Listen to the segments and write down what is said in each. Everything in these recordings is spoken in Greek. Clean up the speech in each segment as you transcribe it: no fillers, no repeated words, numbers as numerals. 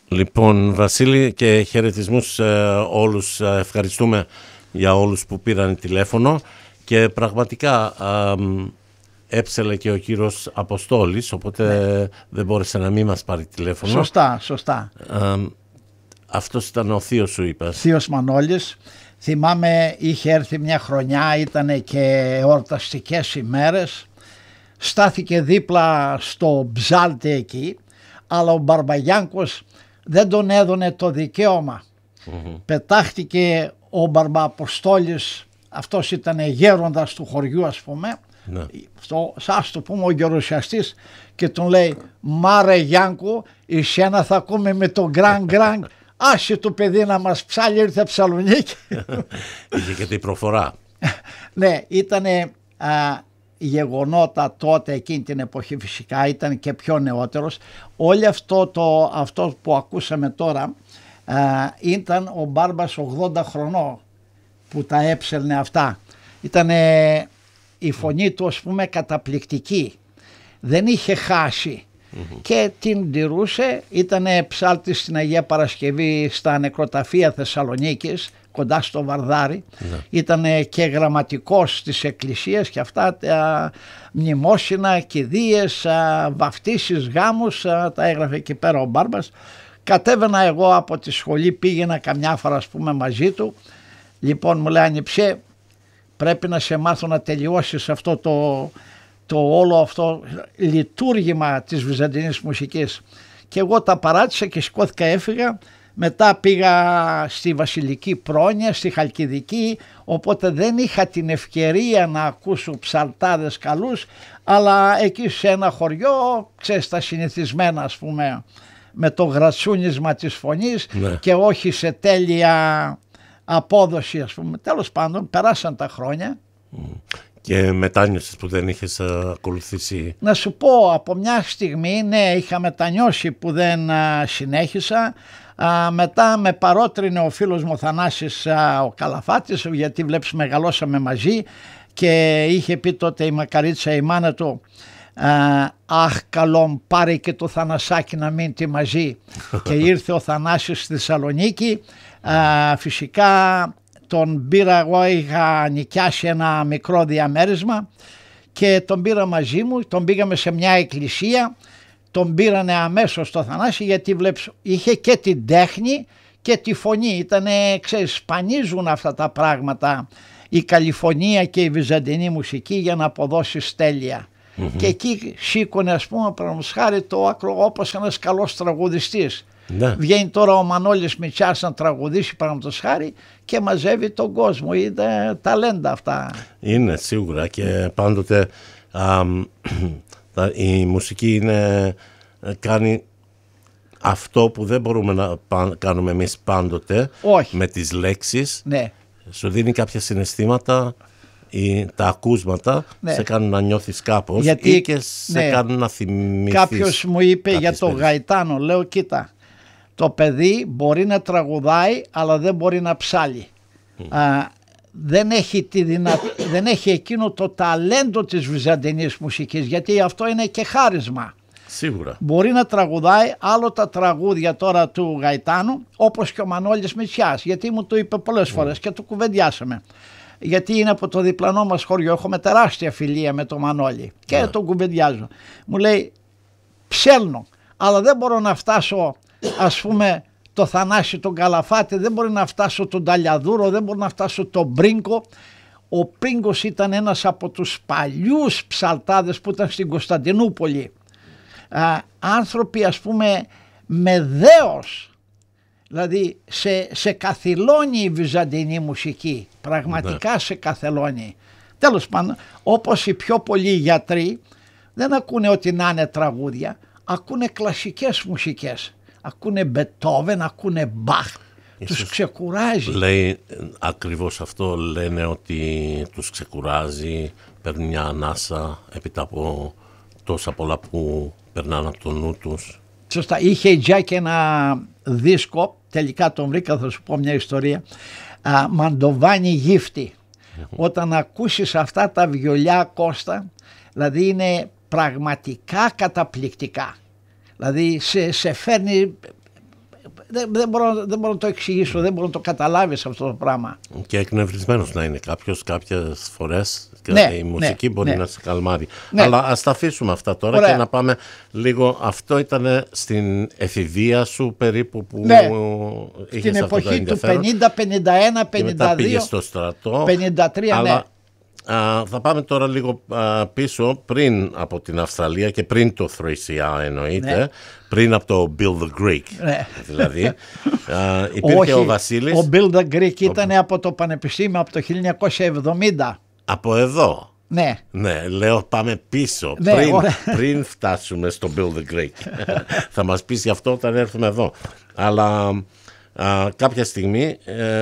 Λοιπόν, Βασίλη, και χαιρετισμούς όλους. Ευχαριστούμε για όλους που πήραν τηλέφωνο και πραγματικά έψελε και ο κύριος Αποστόλης, οπότε δεν μπόρεσε να μην μας πάρει τηλέφωνο. Σωστά. Αυτός ήταν ο θείος σου, είπες. Θείος Μανώλης. Θυμάμαι, είχε έρθει μια χρονιά, ήταν και εορταστικές ημέρες. Στάθηκε δίπλα στο ψάλτη εκεί, αλλά ο Μπαρμπαγιάνκος δεν τον έδωνε το δικαίωμα. Πετάχτηκε ο Μπαρμπααποστόλης, αυτός ήταν γέροντας του χωριού, ας πούμε, σας το πούμε ο γερουσιαστής, και τον λέει: «Μάρε Γιάνκο, εσένα θα ακούμε με το γκραν, άσε το παιδί να μας ψάλει, ήρθε Θεσσαλονίκη». Είχε και την προφορά. Ναι, ήτανε γεγονότα τότε, εκείνη την εποχή, φυσικά ήταν και πιο νεότερος. Όλο αυτό που ακούσαμε τώρα ήταν ο Μπάρμπας 80 χρονών που τα έψελνε αυτά. Ήτανε η φωνή του, ας πούμε, καταπληκτική, δεν είχε χάσει και την τηρούσε. Ήτανε ψάλτης στην Αγία Παρασκευή στα νεκροταφεία Θεσσαλονίκης, κοντά στο Βαρδάρι. Ήτανε και γραμματικός της εκκλησίας και αυτά τα μνημόσυνα, κηδείες, βαφτίσεις, γάμους, τα έγραφε εκεί πέρα ο Μπάρμπας. Κατέβαινα εγώ από τη σχολή, πήγαινα καμιά φορά, ας πούμε, μαζί του. Λοιπόν, μου λέει: «Ανιψέ, πρέπει να σε μάθω να τελειώσεις αυτό το όλο αυτό λειτουργήμα της βυζαντινής μουσικής». Και εγώ τα παράτησα και σηκώθηκα, έφυγα. Μετά πήγα στη Βασιλική Πρόνοια, στη Χαλκιδική, οπότε δεν είχα την ευκαιρία να ακούσω ψαλτάδες καλούς, αλλά εκεί σε ένα χωριό, ξέρεις, τα συνηθισμένα, ας πούμε, με το γρατσούνισμα της φωνής, και όχι σε τέλεια απόδοση, ας πούμε. Τέλος πάντων, περάσαν τα χρόνια. Και μετάνιωσες που δεν είχες ακολουθήσει? Να σου πω, από μια στιγμή, ναι, είχα μετανιώσει που δεν συνέχισα. Μετά με παρότρινε ο φίλος μου ο Θανάσης ο Καλαφάτης, γιατί βλέπεις μεγαλώσαμε μαζί, και είχε πει τότε η μακαρίτσα η μάνα του: «Αχ, καλόν, πάρε και το Θανασάκι να μείνει μαζί». Και ήρθε ο Θανάσης στη Θεσσαλονίκη. Φυσικά τον πήρα, εγώ είχα νοικιάσει ένα μικρό διαμέρισμα και τον πήρα μαζί μου, τον πήγαμε σε μια εκκλησία, τον πήρανε αμέσως το Θανάση, γιατί βλέπεις είχε και την τέχνη και τη φωνή. Ήτανε, ξέρεις, σπανίζουν αυτά τα πράγματα, η καλυφωνία και η βυζαντινή μουσική, για να αποδώσει τέλεια. Και εκεί σήκωνε, ας πούμε, παραδείγματος χάρη, το άκρο όπως ένας καλός τραγουδιστής. Βγαίνει τώρα ο Μανώλης Μητσιάς να τραγουδήσει, παραδείγματος χάρη, και μαζεύει τον κόσμο. Είναι ταλέντα αυτά. Είναι σίγουρα, και πάντοτε η μουσική κάνει αυτό που δεν μπορούμε να κάνουμε εμείς πάντοτε. Όχι. Με τις λέξεις. Ναι. Σου δίνει κάποια συναισθήματα ή τα ακούσματα, σε κάνουν να νιώθεις κάπως, γιατί, ή και σε κάνουν να θυμηθείς. Κάποιος μου είπε για το Γαϊτάνο, λέω: «Κοίτα, το παιδί μπορεί να τραγουδάει, αλλά δεν μπορεί να ψάλει. Δεν έχει εκείνο το ταλέντο της βυζαντινής μουσικής, γιατί αυτό είναι και χάρισμα». Σίγουρα. Μπορεί να τραγουδάει, άλλο τα τραγούδια τώρα του Γαϊτάνου, όπως και ο Μανώλης Μητσιάς, γιατί μου το είπε πολλές φορές και το κουβεντιάσαμε. Γιατί είναι από το διπλανό μας χωριό, έχουμε τεράστια φιλία με τον Μανώλη και τον κουβεντιάζω. Μου λέει: «Ψέλνω, αλλά δεν μπορώ να φτάσω, ας πούμε, το Θανάση τον Καλαφάτη, δεν μπορεί να φτάσω τον Ταλιαδούρο, δεν μπορεί να φτάσω τον Πρίγκο». Ο Πρίγκος ήταν ένας από τους παλιούς ψαλτάδες που ήταν στην Κωνσταντινούπολη. Άνθρωποι, ας πούμε, με δέος, δηλαδή σε καθυλώνει η βυζαντινή μουσική, πραγματικά σε καθυλώνει. Τέλος πάντων, όπως οι πιο πολλοί γιατροί δεν ακούνε ό,τι να είναι τραγούδια, ακούνε κλασικές μουσικές, ακούνε Μπετόβεν, ακούνε Μπαχ. Τους ξεκουράζει. Λέει ακριβώς αυτό, λένε ότι τους ξεκουράζει, παίρνει μια ανάσα έπειτα από τόσα πολλά που περνάνε από το νου τους. Σωστά. Είχε η Τζάκη ένα δίσκο, τελικά τον βρήκα, θα σου πω μια ιστορία, Μαντοβάνι Γύφτη. Όταν ακούσεις αυτά τα βιολιά, Κώστα, δηλαδή είναι πραγματικά καταπληκτικά. Δηλαδή σε φέρνει δεν μπορώ να το εξηγήσω, δεν μπορώ να το καταλάβεις αυτό το πράγμα. Και εκνευρισμένος να είναι κάποιος κάποιες φορές. Ναι, η μουσική μπορεί να σε καλμάρει. Ναι. Αλλά ας τα αφήσουμε αυτά τώρα. Ωραία. Και να πάμε λίγο. Αυτό ήταν στην εφηβεία σου περίπου που είχες στην αυτό εποχή το του 50, 51, 52. Και μετά πήγες στο στρατό. 53, αλλά, ναι. Θα πάμε τώρα λίγο πίσω, πριν από την Αυστραλία και πριν το 3CR εννοείται, ναι. πριν από το Bill the Greek, ναι. δηλαδή. Υπήρχε ο Βασίλης. Ο Bill the Greek ήταν από το Πανεπιστήμιο από το 1970. Από εδώ. Ναι. Ναι, λέω πάμε πίσω, ναι, πριν φτάσουμε στο Bill the Greek. Θα μας πεις γι' αυτό όταν έρθουμε εδώ. Αλλά κάποια στιγμή,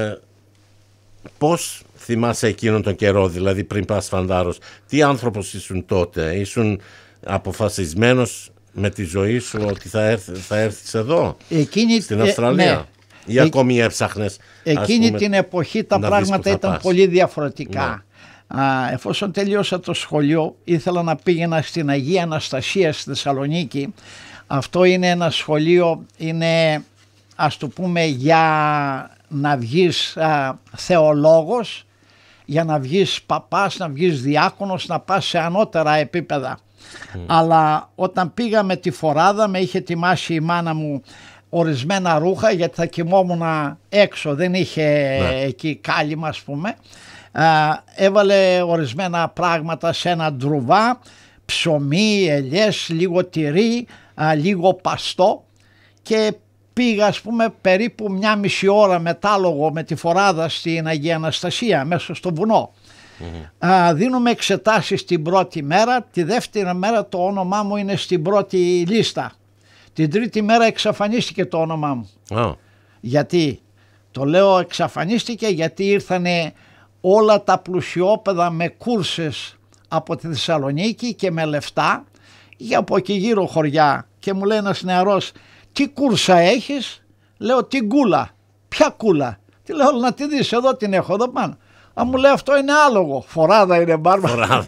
πώς θυμάσαι εκείνον τον καιρό, δηλαδή πριν πας φαντάρος, τι άνθρωπος ήσουν τότε, ήσουν αποφασισμένος με τη ζωή σου ότι θα έρθεις εδώ, στην Αυστραλία, ναι. Ή ακόμη έψαχνες? Εκείνη την εποχή τα πράγματα ήταν πολύ διαφορετικά. Ναι. Εφόσον τελείωσα το σχολείο, ήθελα να πήγαινα στην Αγία Αναστασία στη Θεσσαλονίκη. Αυτό είναι ένα σχολείο, είναι, ας το πούμε, για να βγεις θεολόγος, για να βγεις παπάς, να βγεις διάκονος, να πας σε ανώτερα επίπεδα. Αλλά όταν πήγα με τη φοράδα, με είχε ετοιμάσει η μάνα μου ορισμένα ρούχα, γιατί θα κοιμόμουν έξω, δεν είχε εκεί κάλυμα, ας πούμε. Έβαλε ορισμένα πράγματα σε ένα ντρουβά, ψωμί, ελιές, λίγο τυρί, λίγο παστό, και πήγα, ας πούμε, περίπου 1,5 ώρα μετάλογο με τη φοράδα στην Αγία Αναστασία, μέσα στο βουνό. Δίνουμε εξετάσεις την πρώτη μέρα, τη δεύτερη μέρα το όνομά μου είναι στην πρώτη λίστα. Την τρίτη μέρα εξαφανίστηκε το όνομά μου. Γιατί? Το λέω εξαφανίστηκε γιατί ήρθανε όλα τα πλουσιόπαιδα με κούρσες από τη Θεσσαλονίκη και με λεφτά για από εκεί γύρω χωριά, και μου λέει ένας νεαρός, τι κούρσα έχεις? Λέω, την κούλα. Ποια κούλα? Τι λέω, να τη δεις, εδώ την έχω, εδώ πάνω. Μου λέει, αυτό είναι άλογο. Φοράδα είναι, μπάρμα.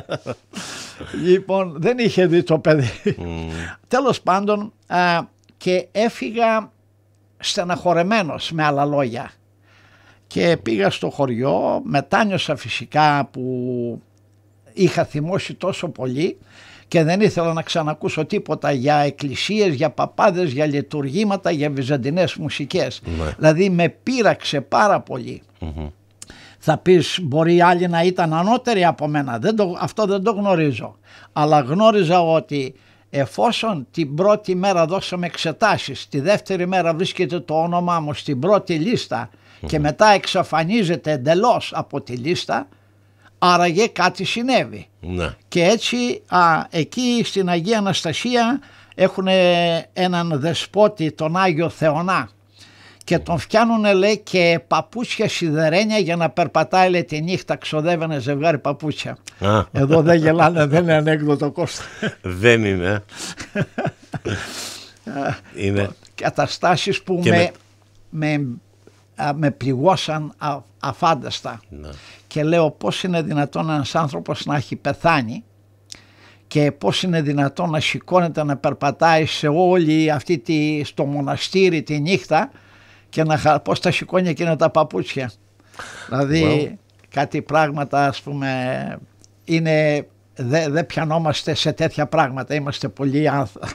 Λοιπόν, δεν είχε δει το παιδί. Τέλος πάντων, και έφυγα στεναχωρεμένος, με άλλα λόγια. Και πήγα στο χωριό, μετάνιωσα φυσικά που είχα θυμώσει τόσο πολύ και δεν ήθελα να ξανακούσω τίποτα για εκκλησίες, για παπάδες, για λειτουργήματα, για βυζαντινές μουσικές. Δηλαδή με πείραξε πάρα πολύ. Θα πεις, μπορεί άλλοι να ήταν ανώτεροι από μένα, αυτό δεν το γνωρίζω. Αλλά γνώριζα ότι εφόσον την πρώτη μέρα δώσαμε εξετάσεις, τη δεύτερη μέρα βρίσκεται το όνομά μου στην πρώτη λίστα και μετά εξαφανίζεται εντελώς από τη λίστα, άραγε κάτι συνέβη. Και έτσι εκεί στην Αγία Αναστασία έχουν έναν δεσπότη, τον Άγιο Θεονά, και τον φτιάνουνε, λέει, και παπούτσια σιδερένια για να περπατάει, λέει, τη νύχτα, ξοδεύανε ζευγάρι παπούτσια. Εδώ δεν γελάνε, δεν είναι ανέκδοτο, Κώστα. Δεν είναι. Είναι καταστάσεις που με πληγώσαν αφάνταστα. Και λέω, πώς είναι δυνατόν ένας άνθρωπος να έχει πεθάνει και πώς είναι δυνατόν να σηκώνεται να περπατάει σε όλη αυτή στο μοναστήρι τη νύχτα και πώς τα σηκώνει εκείνα τα παπούτσια. Δηλαδή κάτι πράγματα, ας πούμε, είναι, δεν πιανόμαστε σε τέτοια πράγματα, είμαστε πολύ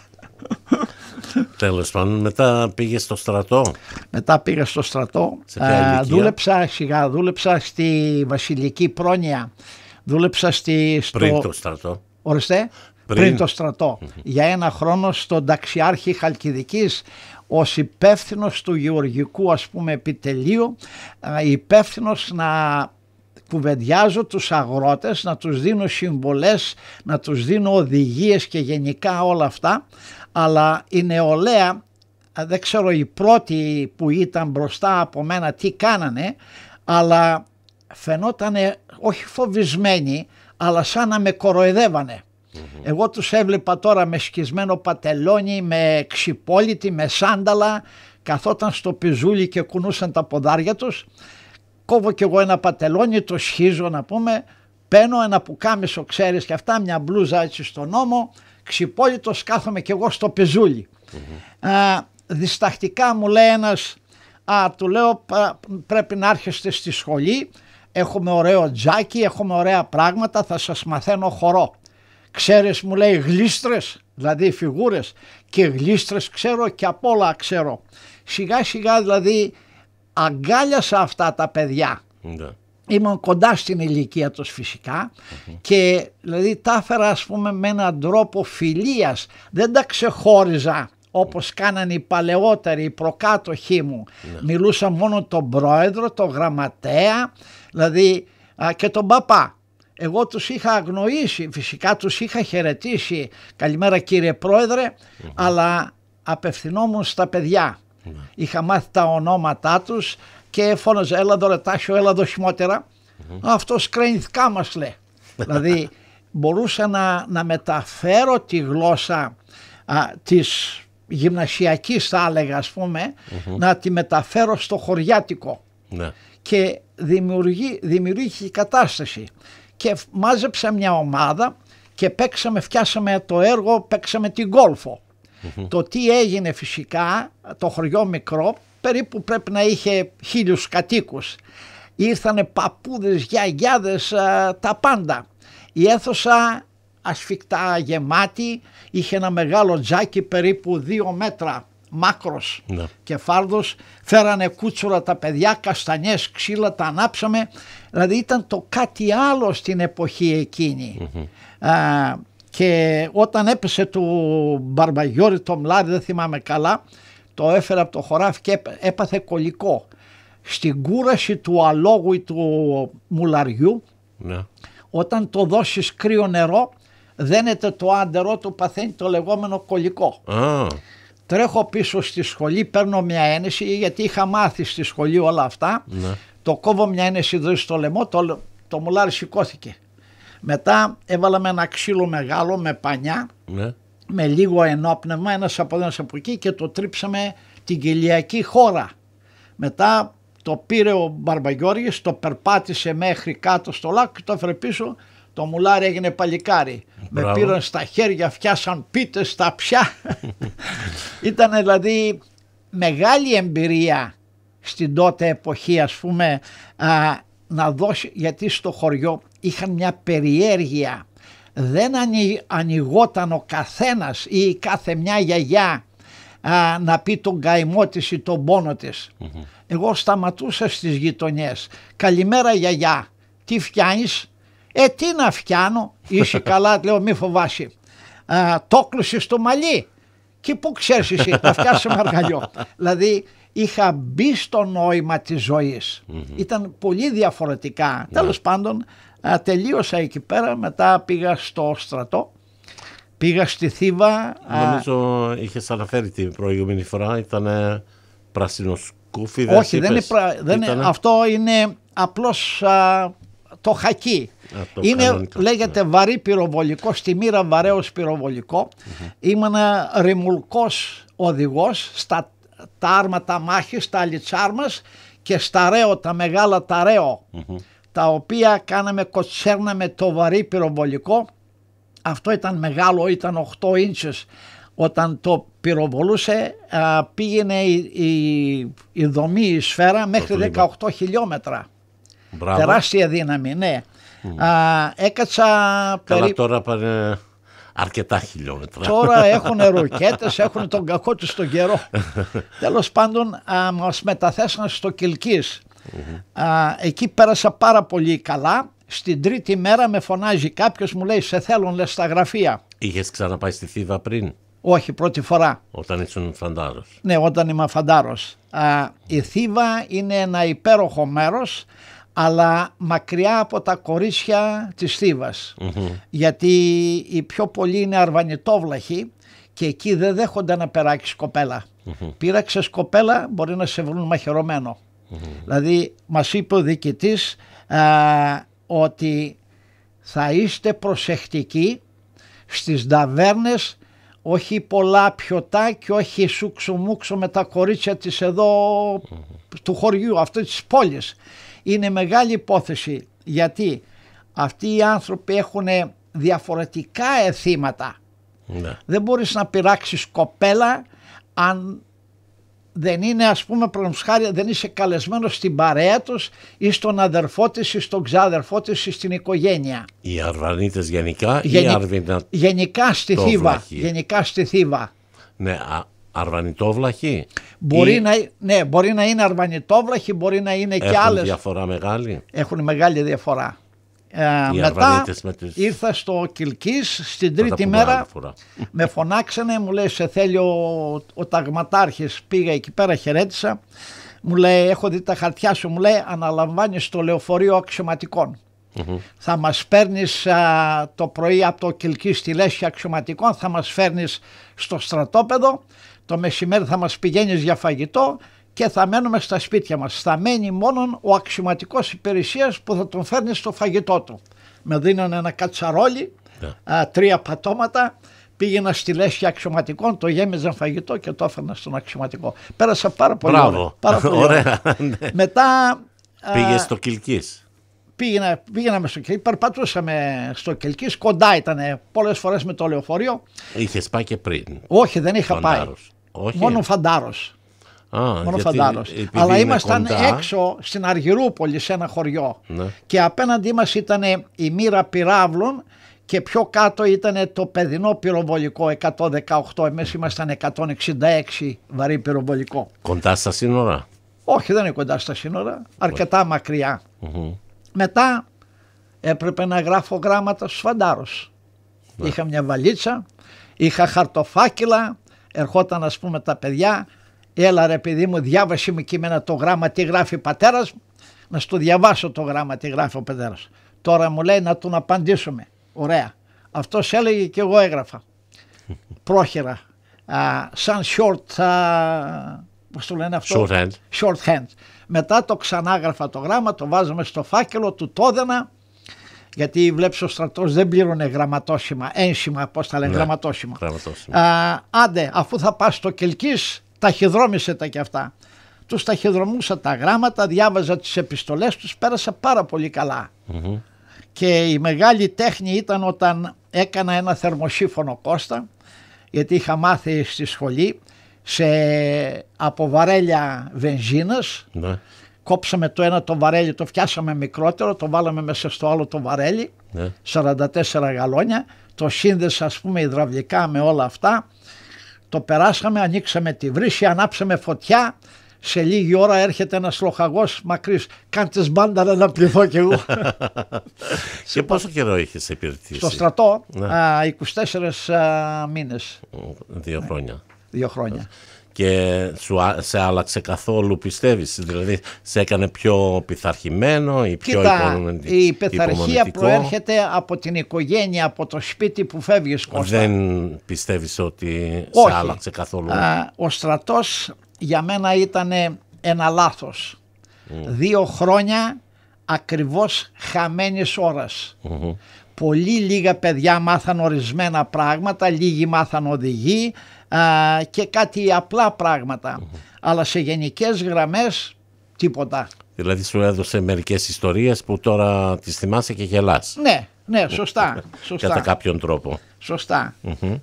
Τέλος πάντων, μετά πήγε στο στρατό. Μετά πήγα στο στρατό, δούλεψα στη Βασιλική Πρόνοια, δούλεψα πριν το στρατό. Ορίστε, πριν το στρατό. Για ένα χρόνο στον Ταξιάρχη Χαλκιδικής, ως υπεύθυνος του γεωργικού, ας πούμε, επιτελείου, υπεύθυνος να κουβεντιάζω τους αγρότες, να τους δίνω συμβολές, να τους δίνω οδηγίες και γενικά όλα αυτά. Αλλά η νεολαία, δεν ξέρω οι πρώτοι που ήταν μπροστά από μένα τι κάνανε, αλλά φαινότανε όχι φοβισμένοι, αλλά σαν να με κοροϊδεύανε. Εγώ τους έβλεπα τώρα με σκισμένο πατελόνι, με ξυπόλυτη, με σάνταλα, καθόταν στο πιζούλι και κουνούσαν τα ποδάρια τους. Κόβω κι εγώ ένα πατελόνι, το σχίζω, να πούμε, παίρνω ένα πουκάμισο, ξέρεις, και αυτά, μια μπλούζα έτσι στον ώμο, ξυπόλυτος, κάθομαι κι εγώ στο πιζούλι. διστακτικά μου λέει ένας, του λέω πρέπει να έρχεστε στη σχολή, έχουμε ωραίο τζάκι, έχουμε ωραία πράγματα, θα σας μαθαίνω χορό. Ξέρεις, μου λέει, γλίστρες, δηλαδή φιγούρες, και γλίστρες ξέρω και απ' όλα ξέρω. Σιγά σιγά δηλαδή αγκάλιασα αυτά τα παιδιά. Ήμουν κοντά στην ηλικία τους φυσικά και δηλαδή τα έφερα ας πούμε με έναν τρόπο φιλίας, δεν τα ξεχώριζα όπως κάνανε οι παλαιότεροι, οι προκάτοχοί μου. Μιλούσα μόνο τον πρόεδρο, τον γραμματέα, δηλαδή και τον παπά. Εγώ τους είχα αγνοήσει, φυσικά τους είχα χαιρετήσει, καλημέρα κύριε πρόεδρε, αλλά απευθυνόμουν στα παιδιά. Είχα μάθει τα ονόματά τους και φώναζε, έλα εδώ ρετάσιο, έλα εδώ χειμώτερα. Αυτός κραίνηθικά μας λέει. Δηλαδή μπορούσα να μεταφέρω τη γλώσσα της γυμνασιακής, θα έλεγα ας πούμε, να τη μεταφέρω στο χωριάτικο. Και δημιουργήθηκε η κατάσταση. Και μάζεψα μια ομάδα και φτιάσαμε το έργο, παίξαμε την γκόλφο. Το τι έγινε φυσικά, το χωριό μικρό, περίπου πρέπει να είχε 1000 κατοίκους. Ήρθανε παππούδες, γιαγιάδες, τα πάντα. Η αίθουσα ασφικτά γεμάτη, είχε ένα μεγάλο τζάκι περίπου 2 μέτρα μάκρος και φάρδος, φέρανε κούτσουρα τα παιδιά, καστανιές, ξύλα, τα ανάψαμε, δηλαδή ήταν το κάτι άλλο στην εποχή εκείνη. Και όταν έπεσε του Μπαρμπαγιώρη το μλάρι, δεν θυμάμαι καλά, το έφερε από το χωράφι και έπαθε κολικό. Στην κούραση του αλόγου ή του μουλαριού, όταν το δώσεις κρύο νερό, δένεται το άντερο του, παθαίνει το λεγόμενο κολικό. Τρέχω πίσω στη σχολή, παίρνω μια ένεση, γιατί είχα μάθει στη σχολή όλα αυτά. Το κόβω μια ένεση εδώ στο λαιμό, το μουλάρι σηκώθηκε. Μετά έβαλαμε ένα ξύλο μεγάλο με πανιά, με λίγο ενόπνευμα, ένας από εδώ, ένας από εκεί, και το τρίψαμε την κοιλιακή χώρα. Μετά το πήρε ο Μπαρμπαγιώργης, το περπάτησε μέχρι κάτω στο λάκκο και το έφερε πίσω. Το μουλάρι έγινε παλικάρι. Με πήραν στα χέρια, φτιάσαν πίτες στα πια. Ήταν δηλαδή μεγάλη εμπειρία στην τότε εποχή, ας πούμε, να δώσει, γιατί στο χωριό είχαν μια περιέργεια. Δεν ανοιγόταν ο καθένας ή κάθε μια γιαγιά να πει τον καημό της ή τον πόνο της. Εγώ σταματούσα στις γειτονιές. Καλημέρα γιαγιά, τι φτιάνεις? Τι να φτιάνω? Είσαι καλά? Λέω, μη φοβάσαι. Το κλουσες στο μαλλί? Και πού ξέρεις εσύ να φτιάσουμε αργαλιό? Δηλαδή είχα μπει στο νόημα της ζωής. Ήταν πολύ διαφορετικά. Τέλος πάντων τελείωσα εκεί πέρα, μετά πήγα στο στρατό, πήγα στη Θήβα. Νομίζω είχες αναφέρει την προηγούμενη φορά, ήταν πρασινοσκούφι. Όχι, αυτό είναι απλώς το χακί. Λέγεται βαρύ πυροβολικό, στη μοίρα βαρέως πυροβολικό. Ήμουν ρημουλκός οδηγός στα τα άρματα μάχης, τα αλιτσάρμας και στα ρέο, τα μεγάλα τα ρέο, τα οποία κοτσέρναμε το βαρύ πυροβολικό. Αυτό ήταν μεγάλο, ήταν 8 ίντσες. Όταν το πυροβολούσε πήγαινε η δομή, η σφαίρα μέχρι 18 χιλιόμετρα. Τεράστια δύναμη, ναι. Έκατσα Καλά, τώρα πάνε αρκετά χιλιόμετρα. Τώρα έχουν ρουκέτες, έχουν τον κακό τους στον καιρό. Τέλος πάντων μας μεταθέσαν στο Κιλκής. Εκεί πέρασα πάρα πολύ καλά. Στην τρίτη μέρα με φωνάζει κάποιος, μου λέει, σε θέλουν λες στα γραφεία. Είχες ξαναπάει στη Θήβα πριν? Όχι, πρώτη φορά. Όταν ήσουν φαντάρος? Ναι, όταν είμαι φαντάρος. Η Θήβα είναι ένα υπέροχο μέρος, αλλά μακριά από τα κορίτσια της Θήβας. Γιατί οι πιο πολλοί είναι αρβανιτόβλαχοι και εκεί δεν δέχονται να περάξεις κοπέλα. Πήραξες κοπέλα, μπορεί να σε βρουν μαχαιρωμένο. Δηλαδή μας είπε ο διοικητής ότι θα είστε προσεκτικοί στις ταβέρνες, όχι πολλά πιωτά και όχι σούξο-μούξο με τα κορίτσια της εδώ του χωριού, αυτή της πόλης. Είναι μεγάλη υπόθεση, γιατί αυτοί οι άνθρωποι έχουν διαφορετικά αισθήματα. Δεν μπορείς να πειράξεις κοπέλα αν δεν είναι, ας πούμε, παραδείγματος χάρη, δεν είσαι καλεσμένος στην παρέα τους ή στον αδερφό της ή στον ξάδερφό της ή στην οικογένεια. Οι Αρβανίτες γενικά ή γενικά στη Θήβα. Γενικά στη Θήβα. Ναι, αρβανιτόβλαχοι. Μπορεί να είναι αρβανιτόβλαχοι, μπορεί να είναι και άλλες. Έχουν διαφορά μεγάλη. Έχουν μεγάλη διαφορά. Μετά ήρθα στο Κιλκής στην τρίτη μέρα, με φωνάξανε, μου λέει σε θέλει ο ταγματάρχης, πήγα εκεί πέρα, χαιρέτησα, μου λέει έχω δει τα χαρτιά σου, μου λέει αναλαμβάνεις το λεωφορείο αξιωματικών. Θα μας παίρνεις το πρωί από το Κιλκής στη Λέσχη αξιωματικών, θα μας φέρνεις στο στρατόπεδο, το μεσημέρι θα μας πηγαίνεις για φαγητό και θα μένουμε στα σπίτια μας. Θα μένει μόνο ο αξιωματικός υπηρεσίας που θα τον φέρνει στο φαγητό του. Με δίνανε ένα κατσαρόλι, 3 πατώματα, πήγαινα στη Λέσχη αξιωματικών, το γέμιζαν φαγητό και το έφερνα στον αξιωματικό. Πέρασα πάρα πολύ ωραία. Μετά πήγε στο Κιλκής. Πήγαμε στο Κιλκής, περπατούσαμε στο Κιλκής, κοντά ήταν πολλές φορές με το λεωφορείο. Είχες πάει και πριν? Όχι, δεν είχα πάει. Μόνο Φαντάρος. Μόνο Φαντάρος. Αλλά ήμασταν έξω στην Αργυρούπολη σε ένα χωριό, και απέναντί μας ήταν η μοίρα πυράβλων και πιο κάτω ήταν το παιδινό πυροβολικό 118, εμείς ήμασταν 166 βαρύ πυροβολικό. Κοντά στα σύνορα? Όχι, δεν είναι κοντά στα σύνορα, αρκετά μακριά. Μετά έπρεπε να γράφω γράμματα στους Φαντάρους. Είχα μια βαλίτσα, είχα χαρτοφάκελα, ερχόταν ας πούμε τα παιδιά, έλα ρε παιδί μου, διάβασε με κείμενα το γράμμα τι γράφει πατέρας, να στο διαβάσω το γράμμα τι γράφει ο πατέρας. Τώρα μου λέει να τον απαντήσουμε. Ωραία. Αυτός έλεγε και εγώ έγραφα. Πρόχειρα. Σαν short, πώς το λένε αυτό? Shorthand. Μετά το ξανάγραφα το γράμμα, το βάζαμε στο φάκελο, του το έδαινα, γιατί βλέπεις ο στρατός δεν πλήρωνε γραμματόσημα, ένσημα, πώς τα λένε, γραμματόσημα. Άντε, αφού θα πας στο Κιλκής, ταχυδρόμησε τα κι αυτά. Τους ταχυδρομούσα τα γράμματα, διάβαζα τις επιστολές τους, πέρασα πάρα πολύ καλά. Και η μεγάλη τέχνη ήταν όταν έκανα ένα θερμοσύφωνο Κώστα, γιατί είχα μάθει στη σχολή από βαρέλια βενζίνας. Κόψαμε το ένα το βαρέλι, το φτιάσαμε μικρότερο, το βάλαμε μέσα στο άλλο το βαρέλι, 44 γαλόνια, το σύνδεσα ας πούμε υδραυλικά με όλα αυτά, το περάσαμε, ανοίξαμε τη βρύση, ανάψαμε φωτιά, σε λίγη ώρα έρχεται ένας λοχαγός μακρύς, κάντε μπάνταρα να πληθώ κι εγώ. Και πόσο καιρό είχες υπηρετήσει? Στο στρατό, 24 μήνες. 2 χρόνια. 2 χρόνια. Και σε άλλαξε καθόλου, πιστεύεις? Δηλαδή σε έκανε πιο πειθαρχημένο ή πιο υπομονετικό? Η πειθαρχία προέρχεται από την οικογένεια, από το σπίτι που φεύγεις, Κώστα. Δεν πιστεύεις ότι σε άλλαξε καθόλου? Ο στρατός για μένα ήταν ένα λάθος. 2 χρόνια ακριβώς χαμένης ώρας. Πολύ λίγα παιδιά μάθαν ορισμένα πράγματα, λίγοι μάθαν οδηγοί και κάτι απλά πράγματα. Αλλά σε γενικές γραμμές τίποτα. Δηλαδή σου έδωσε μερικές ιστορίες που τώρα τις θυμάσαι και γελάς. Ναι, σωστά. Κατά κάποιον τρόπο. Σωστά.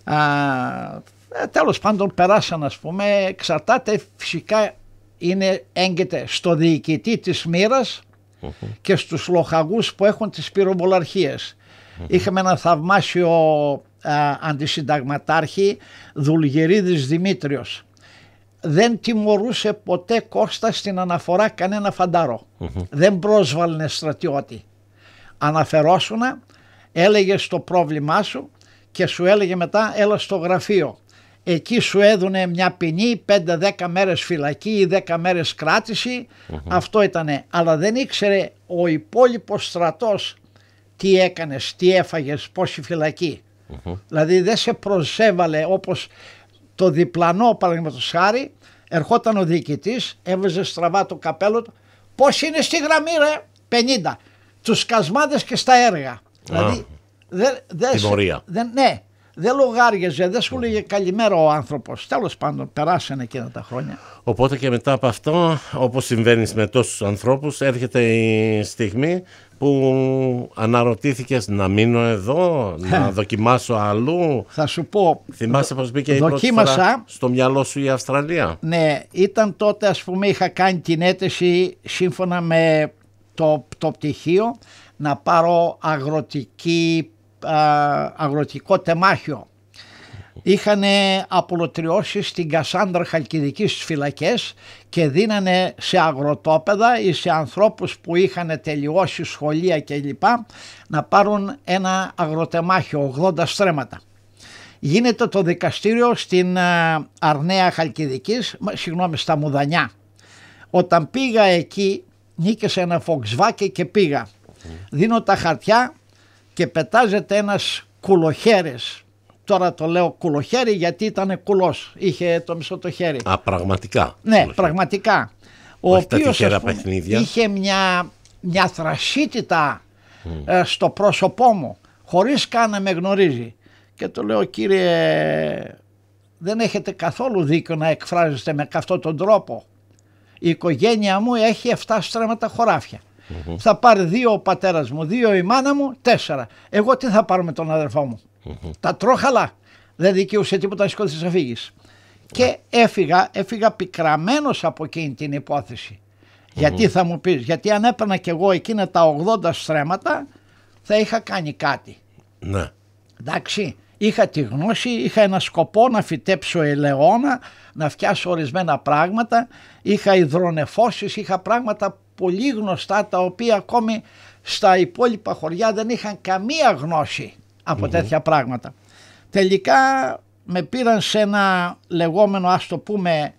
Τέλος πάντων περάσαν, ας πούμε, εξαρτάται φυσικά, έγκυται στο διοικητή της μοίρας και στους λοχαγούς που έχουν τις πυροβολαρχίες. Είχαμε ένα θαυμάσιο αντισυνταγματάρχη, Δουλγερίδης Δημήτριος. Δεν τιμωρούσε ποτέ, Κώστα, στην αναφορά κανένα φαντάρο. Δεν πρόσβαλνε στρατιώτη. Αναφερόσουνα, έλεγες το πρόβλημά σου και σου έλεγε μετά έλα στο γραφείο. Εκεί σου έδωνε μια ποινή, 5-10 μέρες φυλακή ή 10 μέρες κράτηση. Αυτό ήτανε. Αλλά δεν ήξερε ο υπόλοιπος στρατός τι έκανες, τι έφαγες, πόση φυλακή. Δηλαδή δεν σε προσέβαλε όπως το διπλανό, παραδείγματος χάρη, ερχόταν ο διοικητής, έβαζε στραβά το καπέλο του. Πώς είναι στη γραμμή ρε? 50. Τους σκασμάδες και στα έργα. Δηλαδή τιμωρία. Δεν λογάριαζε, δεν σου λέγε καλημέρα ο άνθρωπος. Τέλος πάντων, περάσανε εκείνα τα χρόνια. Οπότε και μετά από αυτό, όπως συμβαίνει με τόσους ανθρώπους, έρχεται η στιγμή που αναρωτήθηκες να μείνω εδώ, να δοκιμάσω αλλού. Θα σου πω. Θυμάσαι πως μπήκε η πρώτη φορά στο μυαλό σου η Αυστραλία? Ναι, ήταν τότε, ας πούμε, είχα κάνει την αίτηση σύμφωνα με το πτυχίο να πάρω αγροτικό τεμάχιο. Είχαν απολωτριώσει στην Κασάνδρα Χαλκιδική στις φυλακές και δίνανε σε αγροτόπεδα ή σε ανθρώπους που είχαν τελειώσει σχολεία κλπ. Να πάρουν ένα αγροτεμάχιο, 80 στρέμματα. Γίνεται το δικαστήριο στην Αρναία Χαλκιδικής, στα Μουδανιά. Όταν πήγα εκεί, νίκησα ένα Volkswagen και πήγα. Δίνω τα χαρτιά και πετάζεται ένας κουλοχέρης. Τώρα το λέω κουλοχέρι γιατί ήταν κουλός, είχε το μισό το χέρι. Α, πραγματικά? Ναι, πραγματικά. Ο οποίος είχε μια θρασίτητα στο πρόσωπό μου, χωρίς καν να με γνωρίζει. Και του λέω, κύριε, δεν έχετε καθόλου δίκιο να εκφράζεστε με αυτόν τον τρόπο. Η οικογένεια μου έχει 7 στρέμματα χωράφια. Θα πάρει 2 ο πατέρας μου, 2 η μάνα μου, 4. Εγώ τι θα πάρω με τον αδερφό μου? Τα τρόχαλα. Δεν δικαιούσε τίποτα να σηκώθεις να φύγεις. Και έφυγα πικραμένος από εκείνη την υπόθεση. Γιατί θα μου πεις, γιατί αν έπαιρνα κι εγώ εκείνα τα 80 στρέμματα θα είχα κάνει κάτι. Ναι. Εντάξει, είχα τη γνώση, είχα ένα σκοπό να φυτέψω ελαιόνα, να φτιάσω ορισμένα πράγματα, είχα υδρονεφώσεις, είχα πράγματα πολύ γνωστά τα οποία ακόμη στα υπόλοιπα χωριά δεν είχαν καμία γνώση από τέτοια πράγματα. Τελικά με πήραν σε ένα λεγόμενο, ας το πούμε,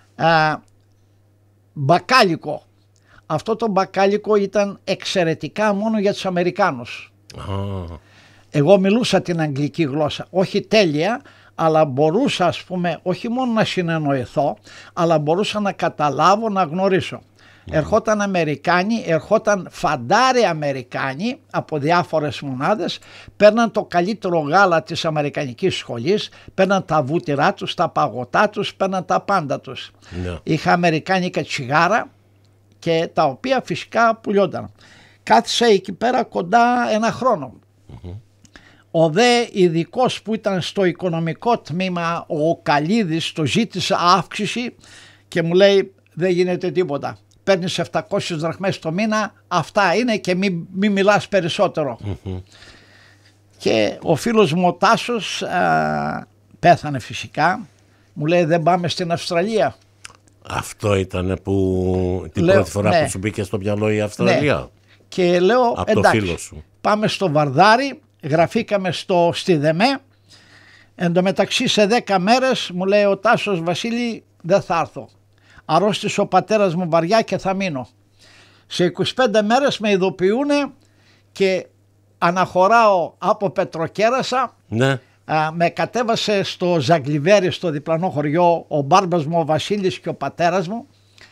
μπακάλικο. Αυτό το μπακάλικο ήταν εξαιρετικά μόνο για τους Αμερικάνους. Εγώ μιλούσα την αγγλική γλώσσα, όχι τέλεια, αλλά μπορούσα, ας πούμε, όχι μόνο να συνεννοηθώ, αλλά μπορούσα να καταλάβω, να γνωρίσω. Ερχόταν Αμερικάνοι, ερχόταν φαντάροι Αμερικάνοι από διάφορες μονάδες, παίρναν το καλύτερο γάλα της Αμερικανικής σχολής, παίρναν τα βούτυρά τους, τα παγωτά τους, παίρναν τα πάντα τους. Είχα αμερικάνικα τσιγάρα και τα οποία φυσικά πουλιόνταν. Κάθισα εκεί πέρα κοντά ένα χρόνο. Ο δε ειδικός που ήταν στο οικονομικό τμήμα, ο Καλίδης, το ζήτησε αύξηση και μου λέει, δεν γίνεται τίποτα. Παίρνεις 700 δραχμές το μήνα, αυτά είναι και μην μιλάς περισσότερο. Και ο φίλος μου ο Τάσος πέθανε φυσικά, μου λέει, δεν πάμε στην Αυστραλία? Αυτό ήταν που την πρώτη φορά που σου μπήκε στο μυαλό η Αυστραλία? Ναι. Και λέω, από εντάξει, το φίλο σου. Πάμε στο Βαρδάρι, γραφήκαμε στη ΔΕΜΕ. Εν τω μεταξύ σε 10 μέρες μου λέει ο Τάσος, Βασίλη, δεν θα έρθω. Αρρώστησε ο πατέρας μου βαριά και θα μείνω. Σε 25 μέρες με ειδοποιούνε και αναχωράω από Πετροκέρασα. Ναι. Με κατέβασε στο Ζαγκλιβέρι, στο διπλανό χωριό, ο μπάρμπας μου ο Βασίλης και ο πατέρας μου.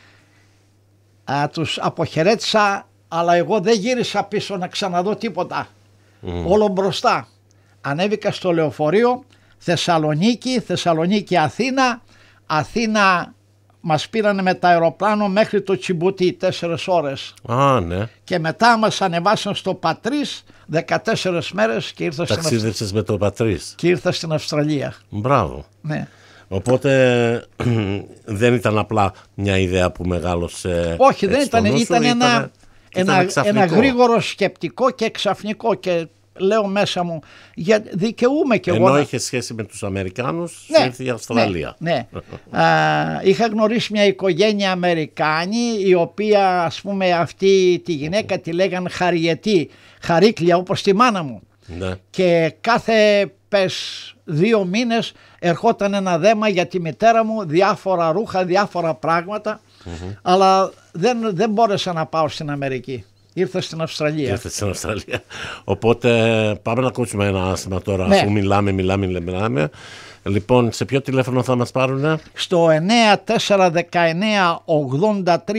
Τους αποχαιρέτησα, αλλά εγώ δεν γύρισα πίσω να ξαναδώ τίποτα. Όλο μπροστά. Ανέβηκα στο λεωφορείο, Θεσσαλονίκη Αθήνα. Αθήνα μας πήρανε με το αεροπλάνο μέχρι το Τσιμπούτι 4 ώρες. Ναι. Και μετά μας ανεβάσαν στο Πατρίς 14 μέρες και ήρθα Ταξίδεψες με το Πατρίς. Και ήρθα στην Αυστραλία. Μπράβο. Ναι. Οπότε δεν ήταν απλά μια ιδέα που μεγάλωσε. Όχι, δεν ήταν. Ήταν ένα γρήγορο σκεπτικό και ξαφνικό και λέω μέσα μου, δικαιούμαι κι εγώ. Ενώ είχε σχέση με τους Αμερικάνους, ήρθε η Αυστραλία. Ναι. Είχα γνωρίσει μια οικογένεια Αμερικάνη, η οποία, ας πούμε, αυτή τη γυναίκα τη λέγαν Χαριετή, Χαρίκλια, όπως τη μάνα μου. Ναι. Και κάθε 2 μήνες ερχόταν ένα δέμα για τη μητέρα μου, διάφορα ρούχα, διάφορα πράγματα, αλλά δεν μπόρεσα να πάω στην Αμερική. Ήρθα στην Αυστραλία. Οπότε πάμε να ακούσουμε ένα άσημα τώρα, αφού μιλάμε. Λοιπόν, σε ποιο τηλέφωνο θα μας πάρουνε? Στο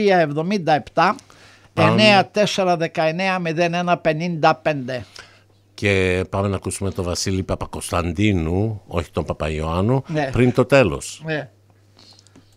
94198377, 94190155. και πάμε να ακούσουμε τον Βασίλη Παπακοσταντίνου, όχι τον Παπαϊωάννου, Ναι. πριν το τέλος. Ναι.